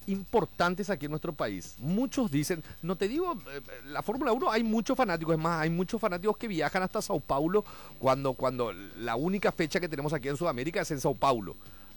importantes aquí en nuestro país. Muchos dicen, no te digo, la Fórmula 1 hay muchos fanáticos, es más, hay muchos fanáticos que viajan hasta Sao Paulo cuando la única fecha que tenemos aquí en Sudamérica es en Sao Paulo.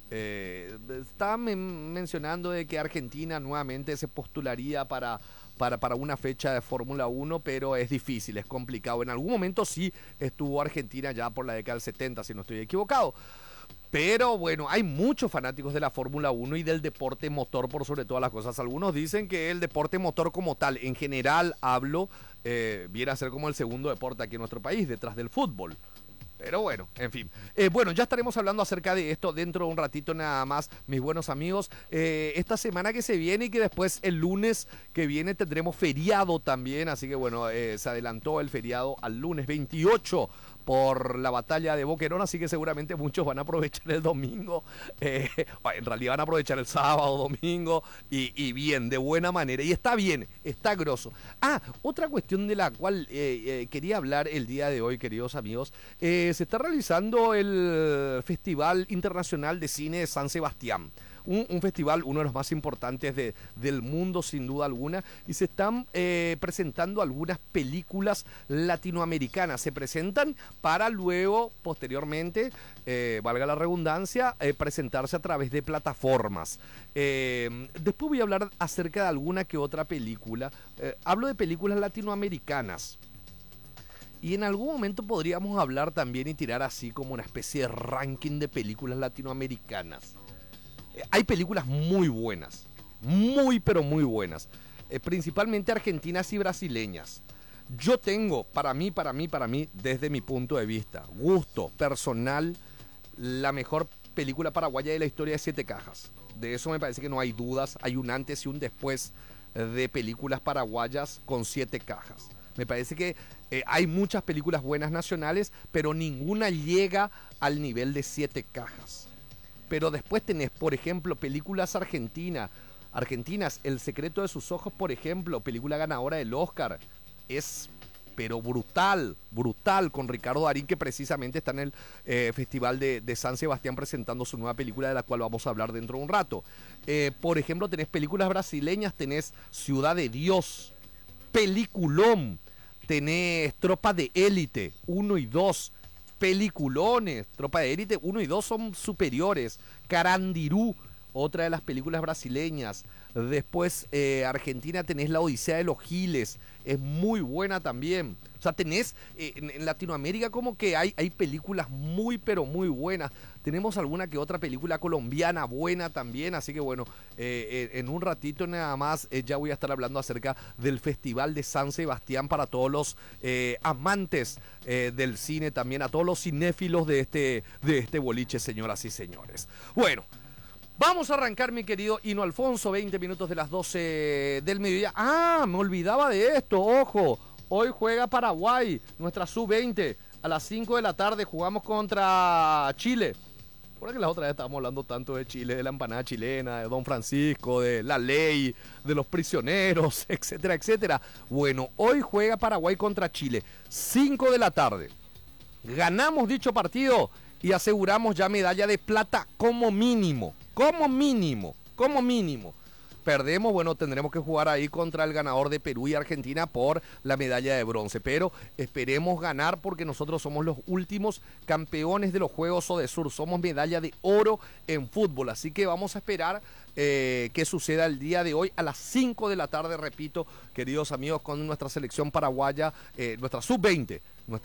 Estaba mencionando de que Argentina nuevamente se postularía para una fecha de Fórmula 1, pero es difícil, es complicado. En algún momento sí estuvo Argentina ya por la década del 70, si no estoy equivocado. Pero bueno, hay muchos fanáticos de la Fórmula 1 y del deporte motor por sobre todas las cosas. Algunos dicen que el deporte motor como tal, en general hablo, viene a ser como el segundo deporte aquí en nuestro país, detrás del fútbol. Pero bueno, en fin. Bueno, ya estaremos hablando acerca de esto dentro de un ratito nada más, mis buenos amigos. Esta semana que se viene y que después el lunes que viene tendremos feriado también. Así que bueno, se adelantó el feriado al lunes 28 por la batalla de Boquerón. Así que seguramente muchos van a aprovechar el domingo. En realidad van a aprovechar el sábado, domingo y bien, de buena manera. Y está bien, está grosso. Otra cuestión de la cual quería hablar el día de hoy, queridos amigos. Se está realizando el Festival Internacional de Cine de San Sebastián. Un festival, uno de los más importantes del mundo, sin duda alguna, y se están presentando algunas películas latinoamericanas. Se presentan para luego, posteriormente, valga la redundancia, presentarse a través de plataformas. Después voy a hablar acerca de alguna que otra película. Hablo de películas latinoamericanas. Y en algún momento podríamos hablar también y tirar así como una especie de ranking de películas latinoamericanas. Hay películas muy buenas, muy pero muy buenas, principalmente argentinas y brasileñas. Yo tengo, para mí, desde mi punto de vista, gusto personal, la mejor película paraguaya de la historia de Siete Cajas. De eso me parece que no hay dudas, hay un antes y un después de películas paraguayas con Siete Cajas. Me parece que hay muchas películas buenas nacionales, pero ninguna llega al nivel de Siete Cajas. Pero después tenés, por ejemplo, películas argentinas. El secreto de sus ojos, por ejemplo, película ganadora del Oscar. Es, pero brutal, con Ricardo Darín, que precisamente está en el Festival de San Sebastián presentando su nueva película, de la cual vamos a hablar dentro de un rato. Por ejemplo, tenés películas brasileñas, tenés Ciudad de Dios, peliculón. Tenés Tropa de Élite 1 y 2, peliculones. Tropa de Élite 1 y 2 son superiores. Carandirú, otra de las películas brasileñas. Después, Argentina, tenés La Odisea de los Giles, es muy buena también. O sea, tenés en Latinoamérica como que hay películas muy pero muy buenas. Tenemos alguna que otra película colombiana buena también. Así que bueno, en un ratito nada más ya voy a estar hablando acerca del Festival de San Sebastián para todos los amantes del cine, también a todos los cinéfilos de este boliche, señoras y señores. Bueno, vamos a arrancar, mi querido Hino Alfonso, 20 minutos de las 12 del mediodía. Me olvidaba de esto, ojo. Hoy juega Paraguay, nuestra sub-20. A las 5 de la tarde jugamos contra Chile. Por que la otra vez estábamos hablando tanto de Chile, de la empanada chilena, de Don Francisco, de la ley, de los prisioneros, etcétera, etcétera. Bueno, hoy juega Paraguay contra Chile, 5 de la tarde. Ganamos dicho partido y aseguramos ya medalla de plata como mínimo. Como mínimo. Perdemos, bueno, tendremos que jugar ahí contra el ganador de Perú y Argentina por la medalla de bronce, pero esperemos ganar porque nosotros somos los últimos campeones de los Juegos Odesur, somos medalla de oro en fútbol, así que vamos a esperar que suceda el día de hoy a las 5 de la tarde, repito, queridos amigos, con nuestra selección paraguaya, nuestra sub-20,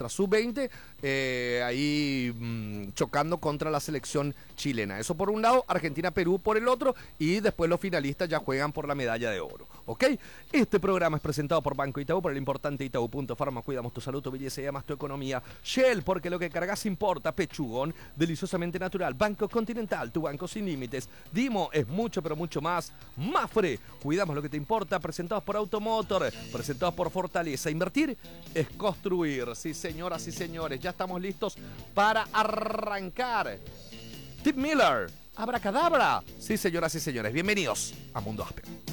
ahí chocando contra la selección chilena. Eso por un lado, Argentina-Perú por el otro, y después los finalistas ya juegan por la medalla de oro, ¿ok? Este programa es presentado por Banco Itaú, por el importante Itaú.Pharma. Cuidamos tu salud, tu belleza y además tu economía. Shell, porque lo que cargas importa. Pechugón, deliciosamente natural. Banco Continental, tu banco sin límites. Dimo, es mucho pero mucho más. Mafre, cuidamos lo que te importa. Presentados por Automotor, presentados por Fortaleza. Invertir es construir. Sí, señoras y señores, ya estamos listos para arrancar. Tim Miller, abracadabra. Sí, señoras y señores, bienvenidos a Mundo Asper.